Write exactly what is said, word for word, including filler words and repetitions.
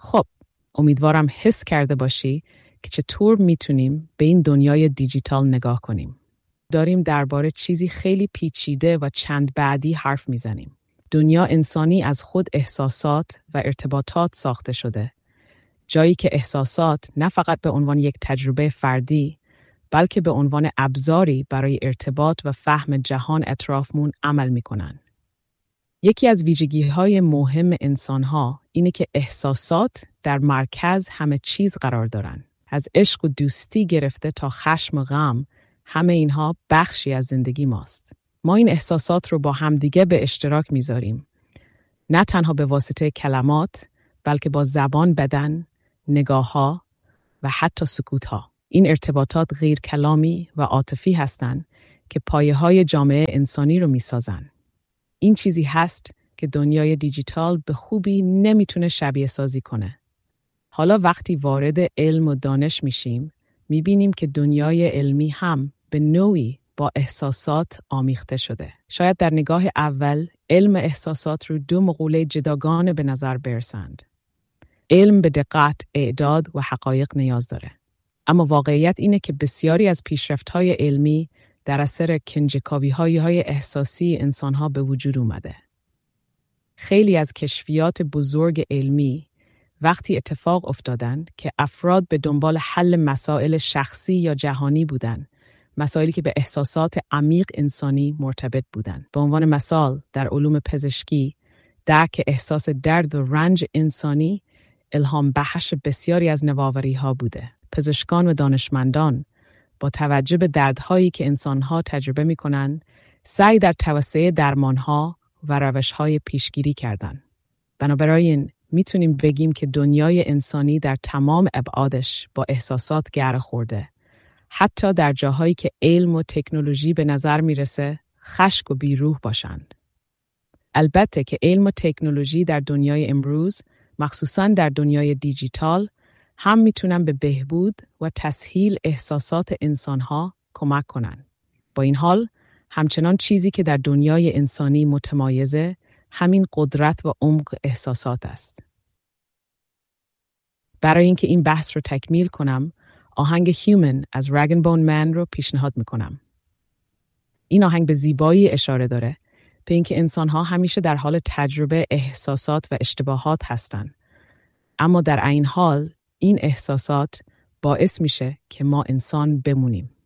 خب، امیدوارم حس کرده باشی که چطور میتونیم به این دنیای دیجیتال نگاه کنیم. داریم درباره چیزی خیلی پیچیده و چند بعدی حرف میزنیم. دنیا انسانی از خود احساسات و ارتباطات ساخته شده. جایی که احساسات نه فقط به عنوان یک تجربه فردی، بلکه به عنوان ابزاری برای ارتباط و فهم جهان اطرافمون عمل میکنن. یکی از ویژگی‌های مهم انسان‌ها اینه که احساسات در مرکز همه چیز قرار دارن. از عشق و دوستی گرفته تا خشم و غم، همه اینها بخشی از زندگی ماست. ما این احساسات رو با همدیگه به اشتراک میذاریم. نه تنها به واسطه کلمات، بلکه با زبان، بدن، نگاه‌ها و حتی سکوت‌ها. این ارتباطات غیر کلامی و عاطفی هستند که پایه‌های جامعه انسانی رو میسازن. این چیزی هست که دنیای دیجیتال به خوبی نمیتونه شبیه سازی کنه. حالا وقتی وارد علم و دانش میشیم، میبینیم که دنیای علمی هم به نوعی با احساسات آمیخته شده. شاید در نگاه اول علم احساسات رو دو مقوله جداگانه به نظر برسند. علم به دقت، اعداد و حقایق نیاز داره. اما واقعیت اینه که بسیاری از پیشرفت‌های علمی در اثر کنجکاوی‌های احساسی انسان‌ها به وجود اومده. خیلی از کشفیات بزرگ علمی وقتی اتفاق افتادند که افراد به دنبال حل مسائل شخصی یا جهانی بودند، مسائلی که به احساسات عمیق انسانی مرتبط بودند. به عنوان مثال در علوم پزشکی، درک احساس درد و رنج انسانی الهام بخش بسیاری از نوآوری‌ها بوده. پزشکان و دانشمندان با توجه به دردهایی که انسان‌ها تجربه می‌کنند، سعی در توسعه درمان‌ها و روش‌های پیشگیری کردند. بنابراین می‌تونیم بگیم که دنیای انسانی در تمام ابعادش با احساسات گره خورده. حتی در جاهایی که علم و تکنولوژی به نظر می‌رسه خشک و بیروح باشند. البته که علم و تکنولوژی در دنیای امروز، مخصوصاً در دنیای دیجیتال، هم میتونن به بهبود و تسهیل احساسات انسانها کمک کنن. با این حال، همچنان چیزی که در دنیای انسانی متمایزه، همین قدرت و عمق احساسات است. برای اینکه این بحث رو تکمیل کنم، آهنگ هیومن از رگ بون من رو پیشنهاد میکنم. این آهنگ به زیبایی اشاره داره به اینکه انسانها همیشه در حال تجربه احساسات و اشتباهات هستن. اما در عین حال این احساسات باعث میشه که ما انسان بمونیم.